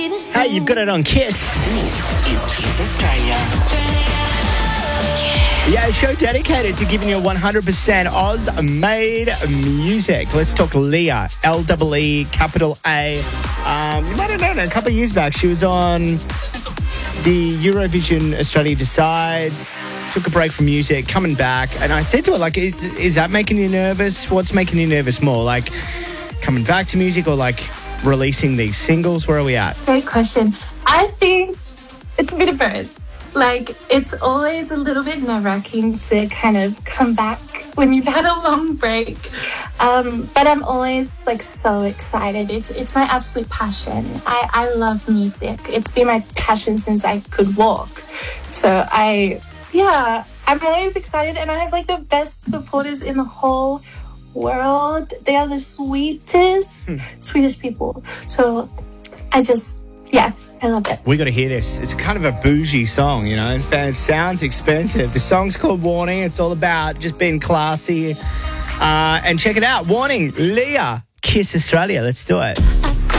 Hey, you've got it on Kiss. This is Kiss Australia. Yeah, a show dedicated to giving you 100% Oz-made music. Let's talk Leah, L-E-E, capital A. You might have known her a couple of years back. She was on the Eurovision Australia Decides, took a break from music, coming back. And I said to her, like, is that making you nervous? What's making you nervous more? Like, coming back to music or, like, releasing these singles? Where are we at? Great question. I think it's a bit of both. Like, it's always a little bit nerve-wracking to kind of come back when you've had a long break. But I'm always, like, so excited. It's my absolute passion. I love music. It's been my passion since I could walk. So I'm always excited. And I have, like, the best supporters in the whole world. They are the sweetest people. So I love it. We got to hear this. It's kind of a bougie song, you know, and it sounds expensive. The song's called Warning. It's all about just being classy. And check it out. Warning, Leah, Kiss Australia. Let's do it.